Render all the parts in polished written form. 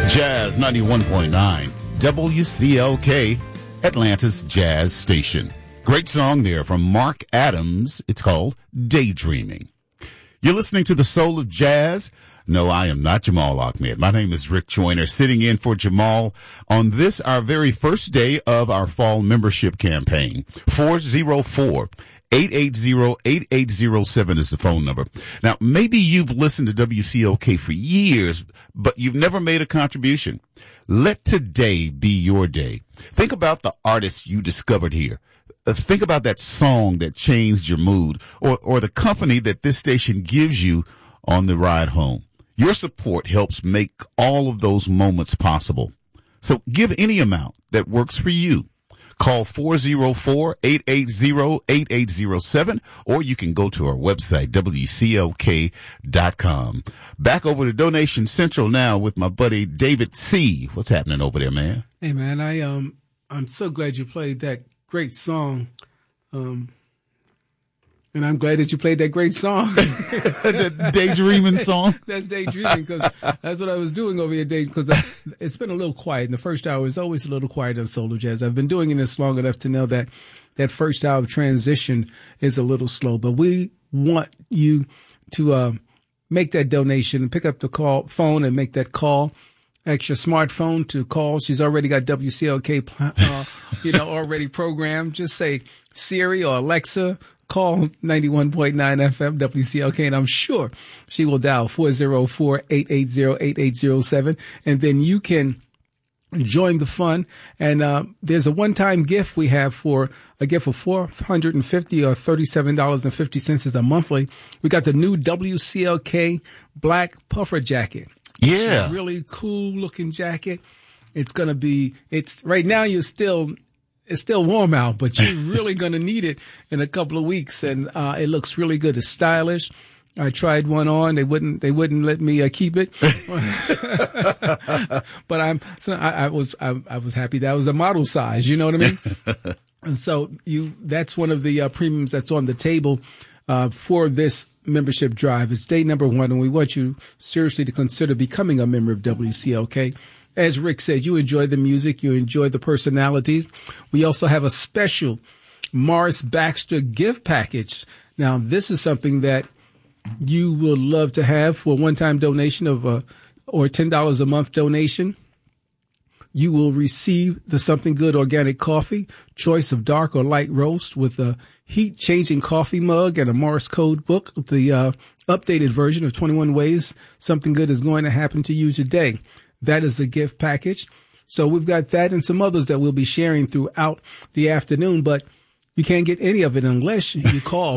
Jazz 91.9, WCLK, Atlanta's Jazz Station. Great song there from Mark Adams. It's called Daydreaming. You're listening to the Soul of Jazz. No, I am not Jamal Ahmed. My name is Rick Joyner, sitting in for Jamal on this, our very first day of our fall membership campaign. 404-880-8807 is the phone number. Now, maybe you've listened to WCLK for years, but you've never made a contribution. Let today be your day. Think about the artists you discovered here. Think about that song that changed your mood, or the company that this station gives you on the ride home. Your support helps make all of those moments possible. So give any amount that works for you. Call 404-880-8807, or you can go to our website, WCLK.com. Back over to Donation Central now with my buddy David C. What's happening over there, man? Hey, man, I'm so glad you played that great song. And I'm glad that you played that great song. The Daydreaming song? That's Daydreaming, because that's what I was doing over here, because it's been a little quiet. In the first hour, it's always a little quiet on Soul of Jazz. I've been doing this long enough to know that that first hour of transition is a little slow. But we want you to make that donation and pick up the phone and make that call. Ask your smartphone to call. She's already got WCLK, already programmed. Just say Siri or Alexa, call 91.9 FM WCLK, and I'm sure she will dial 404-880-8807, and then you can join the fun. And there's a one-time gift we have for a gift of $450 or $37.50 is a monthly. We got the new WCLK black puffer jacket. Yeah. It's a really cool looking jacket. It's right now it's still warm out, but you're really going to need it in a couple of weeks. And it looks really good. It's stylish. I tried one on. They wouldn't let me keep it. But I was happy that was a model size. You know what I mean? And so that's one of the premiums that's on the table for this membership drive. It's day number 1, and we want you seriously to consider becoming a member of WCLK. As Rick said, you enjoy the music, you enjoy the personalities. We also have a special Morris Baxter gift package. Now, this is something that you will love to have for a one-time donation of or $10 a month donation. You will receive the Something Good organic coffee, choice of dark or light roast, with a heat-changing coffee mug and a Morris code book, the updated version of 21 Ways Something Good is Going to Happen to You Today. That is a gift package. So we've got that and some others that we'll be sharing throughout the afternoon, but you can't get any of it unless you call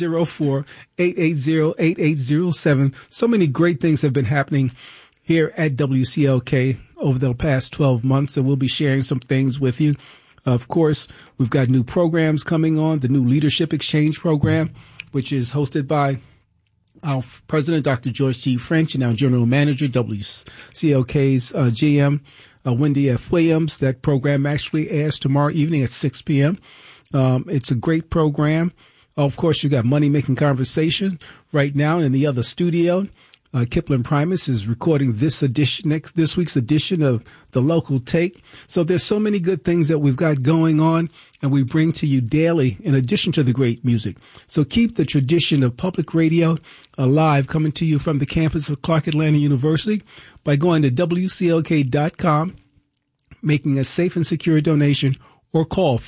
404-880-8807. So many great things have been happening here at WCLK over the past 12 months, and we'll be sharing some things with you. Of course, we've got new programs coming on, the new Leadership Exchange program, which is hosted by our president, Dr. George T. French, and our general manager, WCLK's GM, Wendy F. Williams. That program actually airs tomorrow evening at 6 p.m. It's a great program. Of course, you got Money Making Conversation right now in the other studio. Kipling Primus is recording this week's edition of The Local Take. So there's so many good things that we've got going on, and we bring to you daily in addition to the great music. So keep the tradition of public radio alive, coming to you from the campus of Clark Atlanta University by going to WCLK.com, making a safe and secure donation, or call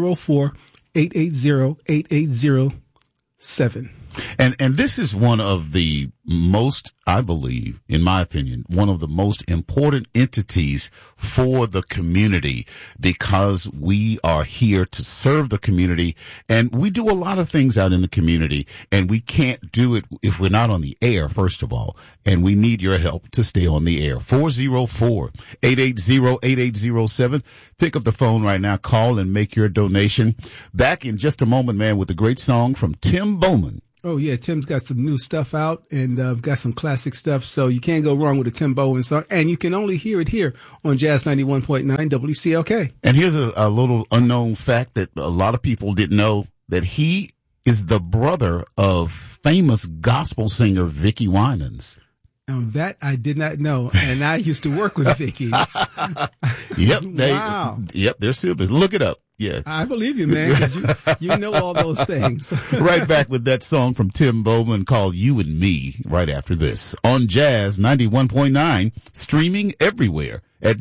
404-880-8807. And this is one of the most, I believe, in my opinion, one of the most important entities for the community, because we are here to serve the community, and we do a lot of things out in the community, and we can't do it if we're not on the air, first of all, and we need your help to stay on the air. 404-880-8807. Pick up the phone right now, call and make your donation. Back in just a moment, man, with a great song from Tim Bowman. Oh, yeah. Tim's got some new stuff out, and got some classic stuff. So you can't go wrong with a Tim Bowman song. And you can only hear it here on Jazz 91.9 WCLK. And here's a little unknown fact that a lot of people didn't know, that he is the brother of famous gospel singer Vicki Winans. That I did not know, and I used to work with Vicky. Yep. Wow. Yep, they're siblings. Look it up. Yeah. I believe you, man, 'cause you know all those things. Right back with that song from Tim Bowman called You and Me right after this on Jazz 91.9, streaming everywhere at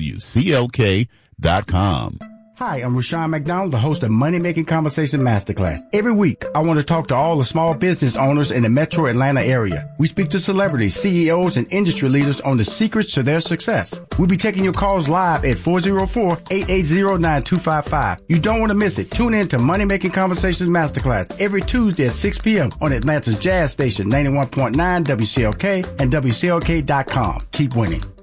WCLK.com. Hi, I'm Rushion McDonald, the host of Money Making Conversation Masterclass. Every week, I want to talk to all the small business owners in the metro Atlanta area. We speak to celebrities, CEOs, and industry leaders on the secrets to their success. We'll be taking your calls live at 404-880-9255. You don't want to miss it. Tune in to Money Making Conversations Masterclass every Tuesday at 6 p.m. on Atlanta's Jazz Station 91.9 WCLK and WCLK.com. Keep winning.